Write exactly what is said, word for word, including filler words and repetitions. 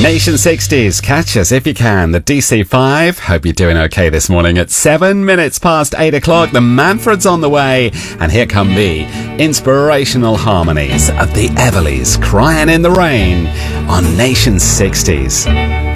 Nation sixties, catch us if you can. The D C five, hope you're doing okay this morning. At seven minutes past eight o'clock, the Manfred's on the way. And here come the inspirational harmonies of the Everleys, Crying in the Rain on Nation sixties.